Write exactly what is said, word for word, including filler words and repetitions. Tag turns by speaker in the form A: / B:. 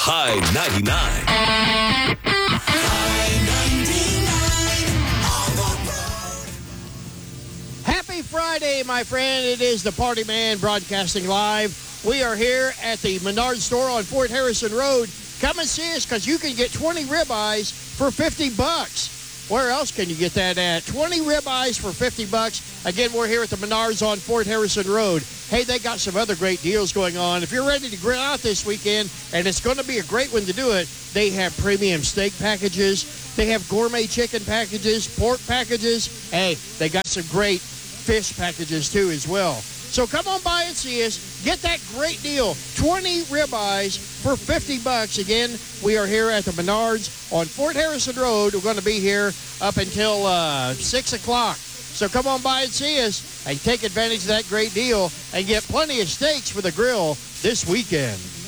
A: High ninety-nine. High ninety-nine.
B: Happy Friday, my friend. It is the Party Man broadcasting live. We are here at the Menards store on Fort Harrison Road. Come and see us because you can get twenty ribeyes for fifty bucks. Where else can you get that at? twenty ribeyes for fifty bucks. Again, we're here at the Menards on Fort Harrison Road. Hey, they got some other great deals going on. If you're ready to grill out this weekend, and it's going to be a great one to do it, they have premium steak packages. They have gourmet chicken packages, pork packages. Hey, they got some great fish packages too as well. So come on by and see us. Get that great deal. twenty ribeyes for fifty bucks. Again, we are here at the Menards on Fort Harrison Road. We're going to be here up until uh, six o'clock. So come on by and see us and take advantage of that great deal and get plenty of steaks for the grill this weekend.